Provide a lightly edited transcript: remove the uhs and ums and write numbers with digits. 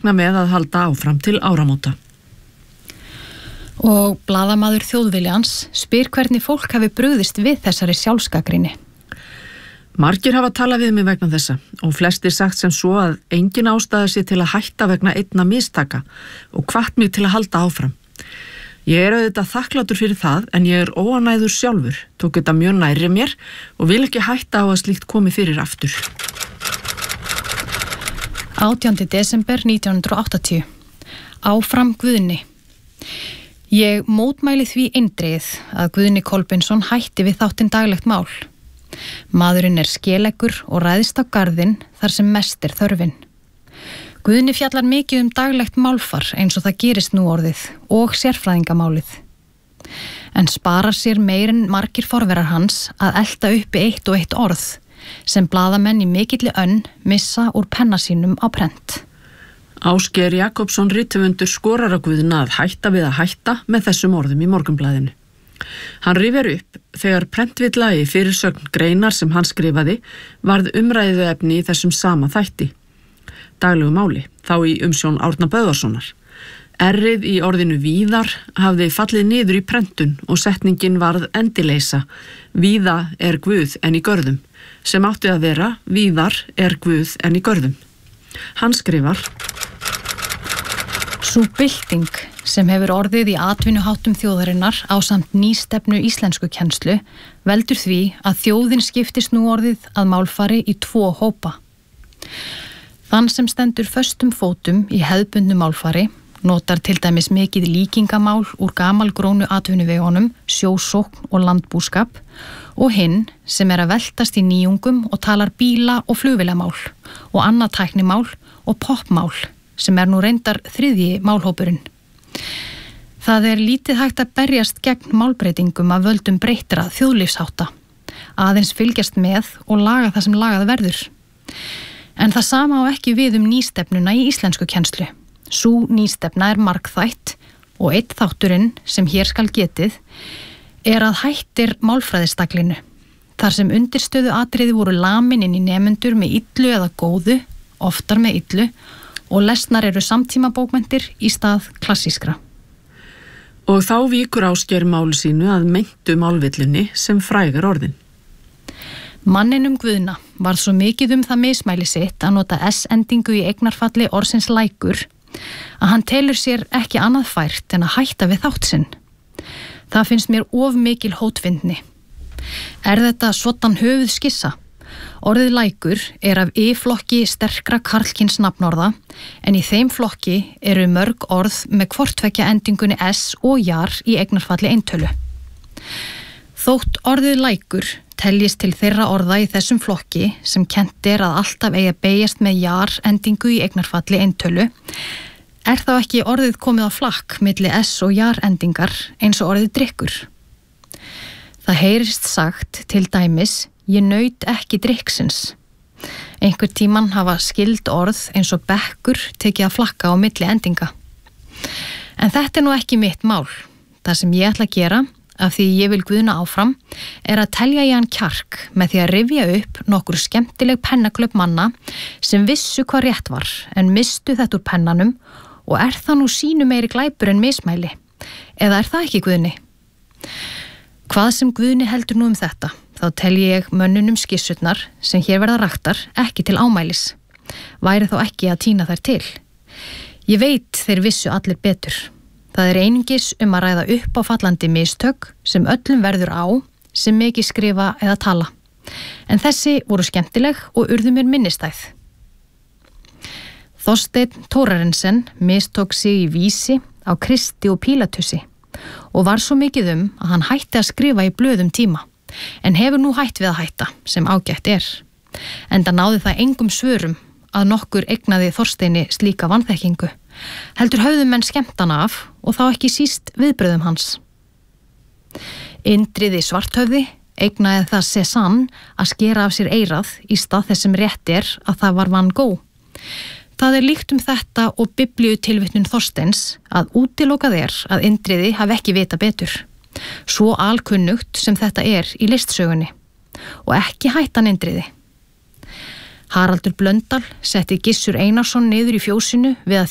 reikna með að halda áfram til áramóta. Og blaðamaður Þjóðviljans spyr hvernig fólk hafi brugðist við þessari sjálfsgagnrýni. Margir hafa talað við mig vegna þessa og flestir sagt sem svo að engin ástæða sé til að hætta vegna einna mistaka og hvatt mig til að halda áfram. Ég auðvitað þakklátur fyrir það en ég óánægður sjálfur, tók þetta mjög nærri mér og vil ekki hætta á að slíkt komi fyrir aftur. 18. desember 1980. Áfram Guðni. Ég mótmæli því eindregið að Guðni Kolbeinsson hætti við þáttinn Daglegt mál. Maðurinn skeleggur og ræðst á garðinn þar sem mest þörfin. Guðni fjallar mikið daglegt málfar eins og það gerist nú orðið og sérfræðingamálið. En sparar sér meir en margir forverar hans að elta uppi eitt og eitt orð sem blaðamenn í mikilli önn missa úr penna sínum á prent. Ásgeir Jakobsson rithöfundur skorar á Guðna að hætta við að hætta með þessum orðum í Morgunblaðinu. Hann rifjar upp þegar prentvilla í fyrirsögn greinar sem hann skrifaði varð umræðuefni í þessum sama þætti. Daglegu máli, þá í umsjón Árna Böðvarssonar. R-ið í orðinu víðar hafði fallið niður í prentun og setningin varð endileysa. Víða Guð en í görðum, sem átti að vera víðar Guð en í görðum. Hann skrifar: Sú bylting sem hefur orðið í atvinnuháttum þjóðarinnar ásamt nýstefnu íslenskukennslu veldur því að þjóðin skiptist nú orðið að málfari í 2 hópa. Þann sem stendur föstum fótum í hefðbundnu málfari notar til dæmis mikið líkingamál úr gamalgrónu atvinnuvegunum, sjósókn og landbúskap og hinn sem að veltast í nýjungum og talar bíla- og flugvélamál og annað tæknimál og poppmál sem nú reyndar 3. málhópurinn. Það lítið hægt að berjast gegn málbreytingum af völdum breyttra þjóðlífshátta, aðeins fylgjast með og laga það sem lagað verður. En það sama á ekki við nýstefnuna í íslenskukennslu. Sú nýstefna margþætt og einn þátturinn sem hér skal getið að hættir málfræðistaglinu, þar sem undirstöðu atriði voru lamin inn í nemendur með illu eða góðu, oftar með illu, og lesnar samtímabókmenntir í stað klassískra. Og þá víkur Ásgeir máli sínu að meintu málvillunni sem frægar orðin. Manninum Guðna var svo mikið það mismæli sitt að nota S-endingu í eignarfalli orðsins lækur að hann telur sér ekki annað fært en að hætta við þátt sinn. Það finnst mér of mikil hótfindni. Þetta svotan höfuð skissa? Orðið lækur af Y-flokki sterkra karlkyns nafnorða en í þeim flokki mörg orð með hvorttveggja endingunni S og jar í eignarfalli eintölu. Þótt orðið lækur teljist til þeirra orða í þessum flokki sem kennt að alltaf eigi að beygjast með jar endingu í eignarfalli eintölu, þá ekki orðið komið á flakk milli S og jar endingar eins og orðið drykkur. Það heyrist sagt til dæmis: Ég naut ekki drykksins. Einhver tíman hafa skild orð eins og bekkur tekið að flakka á milli endinga. En þetta nú ekki mitt mál. Það sem ég ætla að gera, af því ég vil Guðna áfram, að telja í hann kjark með því að rifja upp nokkur skemmtileg pennaklöpp manna sem vissu hvað rétt var en mistu þetta úr pennanum og það nú sínu meiri glæpur en mismæli. Eða það ekki Guðni? Hvað sem Guðni heldur nú þetta, þá tel ég mönnunum skissurnar sem hér verða raktar ekki til ámælis. Væri þá ekki að tína þær til. Ég veit þeir vissu allir betur. Það einungis að ræða upp á fallandi mistök sem öllum verður á sem mikið skrifa eða tala. En þessi voru skemmtileg og urðu mér minnistæð. Þorsteinn Thorarensen mistók sig í vísi á Kristi og Pílatusi og var svo mikið að hann hætti að skrifa í blöðum tíma, en hefur nú hætt við að hætta, sem ágætt Enda náði það engum svörum að nokkur eignaði Þorsteini slíka vanþekkingu. Heldur höfðu menn skemmt hann af og þá ekki síst viðbröðum hans. Indriði Svarthöfði eignaði það Cézanne að skera af sér eyrað í stað þess sem rétt að það var Van Gogh. Það líkt þetta og biblíutilvitnun Þorsteins að útilokað að Indriði hafi ekki vita betur. Svo alkunnugt sem þetta í listsögunni. Og ekki hættan Indriði. Haraldur Blöndal setti Gissur Einarsson niður í fjósinu við að